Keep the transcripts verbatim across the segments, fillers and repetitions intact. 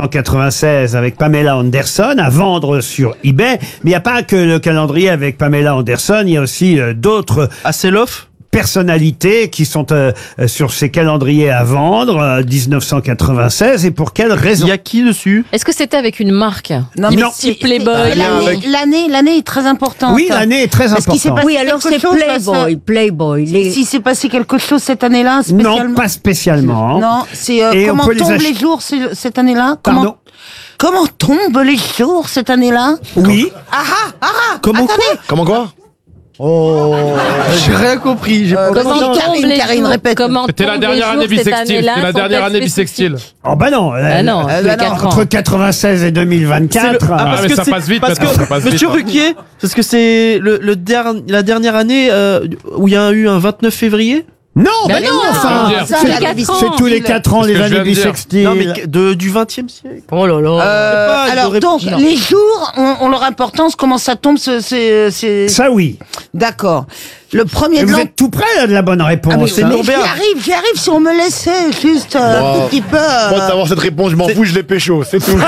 cent quatre-vingt-seize avec Pamela Anderson à vendre sur eBay. Mais il n'y a pas que le calendrier avec Pamela Anderson, il y a aussi euh, d'autres... Hasselhoff personnalités qui sont euh, sur ces calendriers à vendre, euh, dix-neuf cent quatre-vingt-seize, et pour quelle raison? Il y a qui dessus? Est-ce que c'était avec une marque? Non, mais Non. c'est Playboy. c'est- L'année, avec- l'année, l'année est très importante. Oui, l'année est très Parce qu'il s'est importante. passé Oui, alors quelque c'est chose, là, Playboy, Playboy. ça- Les... S'il s'est passé quelque chose cette année-là, spécialement. Non, pas spécialement. Non, c'est euh, Et on comment peut les tombent ach- les jours c'est- cette année-là? Pardon? Comment Comment tombent les jours cette année-là? Oui. Ah ah ah ah Comment Attendez. quoi Comment quoi Oh, j'ai rien compris. J'ai Euh, pas Comment Vas-y, tombent Karine, les Karine, jours répète. Comment C'était la tombent dernière les année jours cette bissextile. année-là, C'était la sans dernière être année spécifique. bissextile. Oh bah non. Ah non, Euh, tous les bah non. quatre ans. Entre quatre-vingt-seize et deux mille vingt-quatre. Ah, Ah, parce mais que ça c'est- passe vite parce maintenant, que, ça passe Monsieur vite. Ruquier, parce que c'est le, le der- la dernière année euh, où il y a eu un vingt-neuf février. Non, Mais bah non, non, enfin, c'est- Ça, c'est- la quatre vie- ans. c'est tous les quatre ans C'est ce les que je années viens de dire. bissextiles. Non, mais de, du vingtième siècle. Oh là là. Euh, pas, il alors aurait- donc non. les jours ont, ont leur importance. Comment ça tombe ce- c'est c'est Ça oui. d'accord. Le premier Et de vous l'an. êtes tout près là, de la bonne réponse. Ah, mais, c'est mais tombé j'y à- arrive, j'y arrive si on me laissait juste euh, un Wow. tout petit peu. euh, Moi, d'avoir cette réponse, je m'en fous, je l'ai pécho, c'est tout.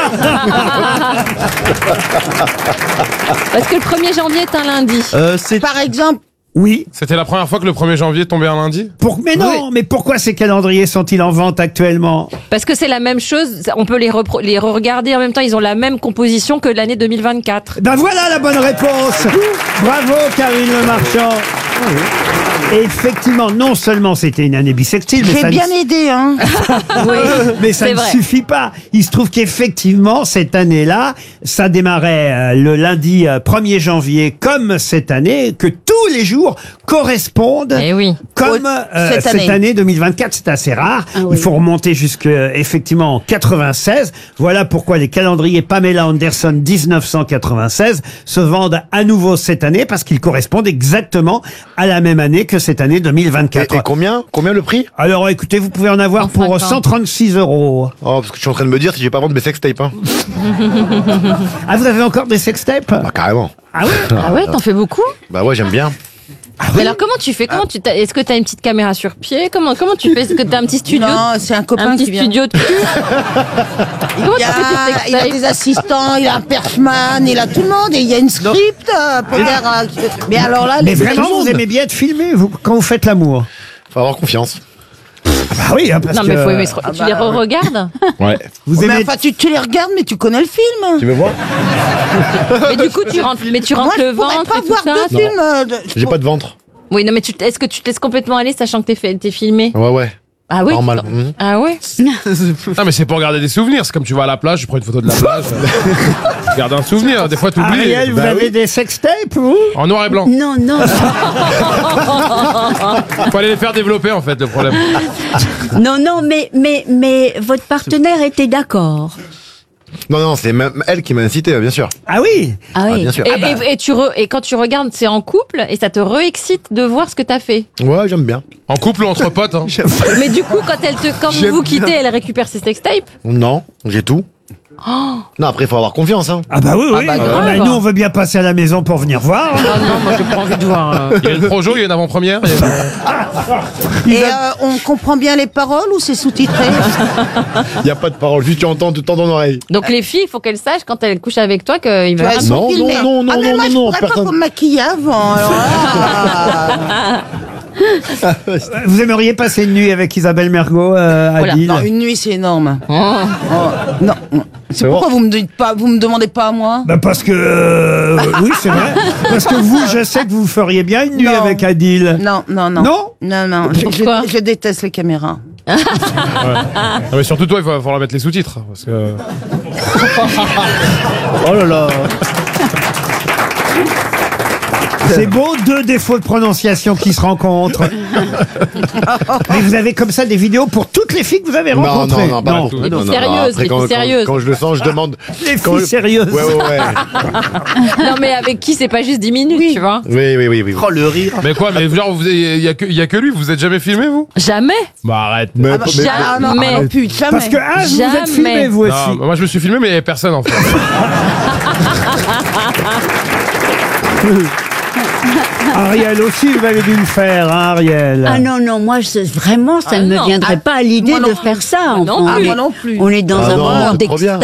Parce que le premier janvier est un lundi. Euh, c'est par exemple, Oui. C'était la première fois que le premier janvier tombait un lundi? Pour... Mais non, mais pourquoi ces calendriers sont-ils en vente actuellement? Parce que c'est la même chose. On peut les, repro- les regarder en même temps. Ils ont la même composition que l'année deux mille vingt-quatre. Ben voilà la bonne réponse. Bravo Karine Le Marchand. Et effectivement, non seulement c'était une année bissextile, mais j'ai ça, bien ne... aidé, hein. Oui, mais ça c'est ne vrai. suffit pas. Il se trouve qu'effectivement, cette année-là, ça démarrait euh, le lundi euh, premier janvier, comme cette année, que tous les jours correspondent Eh oui. comme Au- euh, cette cette, année. année. deux mille vingt-quatre. C'est assez rare. Ah oui. Il faut remonter jusque effectivement en quatre-vingt-seize. Voilà pourquoi les calendriers Pamela Anderson dix-neuf cent quatre-vingt-seize se vendent à nouveau cette année, parce qu'ils correspondent exactement à la même année que cette année deux mille Et, vingt-quatre. et combien Combien le prix? Alors écoutez, vous pouvez en avoir pour cent cinquante. cent trente-six euros. Oh, parce que je suis en train de me dire si je vais pas vendre mes sextapes, hein. Ah, vous avez encore des sextapes? Bah, carrément. Ah oui. Ah ouais, t'en fais beaucoup? Bah ouais, j'aime bien. Mais alors comment tu fais? Comment tu t'as- Est-ce que t'as une petite caméra sur pied? Comment comment tu fais? Est-ce que t'as un petit studio? Non, c'est un copain Un petit qui vient. studio de cul? Comment Il y, tu fais tes a, il y a sextapes? des assistants, il y a un perchman, il a tout le monde, et il y a une script euh, pour dire. euh, mais alors là, Mais les vraiment, les vous aimez bien être filmé vous, quand vous faites l'amour? Faut avoir confiance. Ah oui, hein, parce Non que mais faut aimer se re- tu les re-regardes? Ouais. vous Mais aimez. enfin, tu, tu les regardes, mais tu connais le film. Tu veux voir? Mais du coup tu rentres mais tu rentres Moi, le je pourrais ventre pas et tout voir ça? de film. euh, de- J'ai pas de ventre. Oui non mais tu est-ce que tu te laisses complètement aller sachant que t'es fait t'es filmé? Ouais, ouais. Ah oui? Normal. tu- Mhm. Ah ouais? Non, mais c'est pour garder des souvenirs. C'est comme tu vas à la plage, tu prends une photo de la plage. Tu gardes un souvenir. Des fois, tu oublies. Ariel, vous Bah avez oui. des sextapes, vous? En noir et blanc. Non, non, Faut aller les faire développer, en fait, le problème. non, non, mais, mais, mais votre partenaire était d'accord. Non, non, c'est même elle qui m'a incité, bien sûr. Ah oui. Ah Ah, oui. bien sûr. Et, et- et tu re- et quand tu regardes, c'est en couple et ça te re-excite de voir ce que t'as fait. Ouais, j'aime bien. En couple ou entre potes, hein. Mais du coup, quand elle te, quand J'aime vous bien. quittez, elle récupère ses sextapes. Non, j'ai tout. Non, après, il faut avoir confiance, hein. Ah bah oui, oui. bah, Ah grave. bah, nous, on veut bien passer à la maison pour venir voir. Ah non, moi j'ai pas envie de voir. euh. Il y a une projo, il y a une avant-première. il y a une- Et euh, on comprend bien les paroles ou c'est sous-titré? Il y a pas de parole, juste tu entends tout le temps dans l'oreille. Donc les filles, il faut qu'elles sachent quand elles couchent avec toi qu'il va. Tu vas non, filmer. non, non, ah, mais non, moi, non, je non, pourrais personne. pas me maquiller avant. Alors là. Vous aimeriez passer une nuit avec Isabelle Mergo, euh, Voilà. Adil? Non, une nuit, c'est énorme. Oh. Oh, non, non. C'est pourquoi vous me dites pas, vous me demandez pas à moi? Bah parce que euh, oui, c'est vrai. Parce que vous, je sais que vous feriez bien une nuit Non. avec Adil. Non, non, non. Non Non, non. Je, Pourquoi je- je déteste les caméras. Ouais. Non, mais surtout toi, il va falloir mettre les sous-titres. Parce que. Oh là là. C'est beau, deux défauts de prononciation qui se rencontrent. Mais vous avez comme ça des vidéos pour toutes les filles que vous avez Non, rencontrées. non, non, pas Non. du tout. Les Non, filles non, sérieuses, après, les quand, filles quand- sérieuses. Quand je le sens, je demande. Les Quand filles je- sérieuses. Ouais, ouais, ouais. Non mais avec qui c'est pas juste dix minutes, tu vois? Oui, oui, oui, oui. Oh le rire. Mais quoi, mais genre, vous- il y, a que- il y a que lui, vous êtes jamais filmé, vous? Jamais. Bah arrête. Mais, Ah, bah, mais- ah, non, jamais. ah, non, plus, jamais. Parce que ah, vous vous êtes Jamais. filmé vous aussi. Non, moi je me suis filmé, mais il y avait personne en fait. Ariel aussi, vous avez dû le faire, hein, Ariel. Ah non, non, moi, je- vraiment, ça Ah ne me non. viendrait Ah, pas à l'idée moi non de faire ça. non on, plus. est, Moi non plus. on est dans Ah un non, moment trop bien.